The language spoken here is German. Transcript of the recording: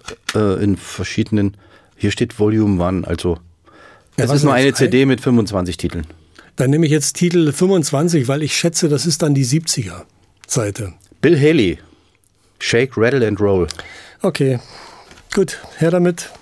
in verschiedenen, hier steht Volume 1, also es ist nur eine CD mit 25 Titeln. Dann nehme ich jetzt Titel 25, weil ich schätze, das ist dann die 70er-Seite. Bill Haley, Shake, Rattle and Roll. Okay, gut, her damit.